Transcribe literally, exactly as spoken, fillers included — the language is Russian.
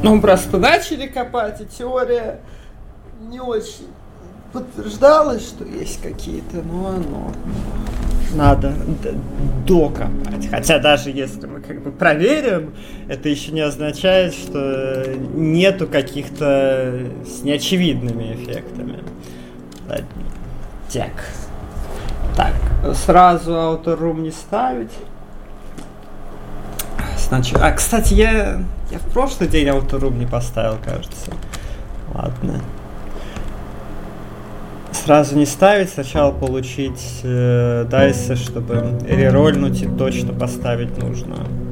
Ну, просто начали копать, и теория не очень подтверждалась, что есть какие-то, но оно надо докопать. Хотя даже если мы как бы проверим, это еще не означает, что нету каких-то с неочевидными эффектами. Так. Так, сразу Outer Room не ставить. Значит, а, кстати, я, я в прошлый день Outer Room не поставил, кажется. Ладно. Сразу не ставить, сначала получить э, дайсы, чтобы рерольнуть и точно поставить нужно.